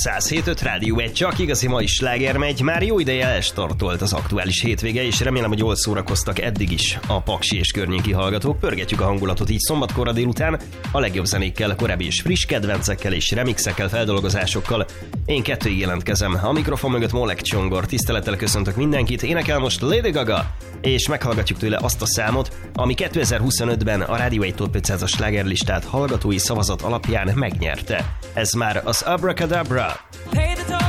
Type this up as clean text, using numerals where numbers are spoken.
107.5 Rádió 1, csak igazi mai sláger megy. Már jó ideje elstartolt az aktuális hétvége, és remélem, hogy jól szórakoztak eddig is a paksi és környéki hallgatók. Pörgetjük a hangulatot így szombatkorra délután, a legjobb zenékkel, korábbi és friss kedvencekkel és remixekkel, feldolgozásokkal. Én kettőig jelentkezem, a mikrofon mögött Molek Csongor, tisztelettel köszöntök mindenkit, énekel most Lady Gaga, és meghallgatjuk tőle azt a számot, ami 2025-ben a Rádió 1 Top 500-as slágerlistát hallgatói szavazat alapján megnyerte. Ez már az Abracadabra.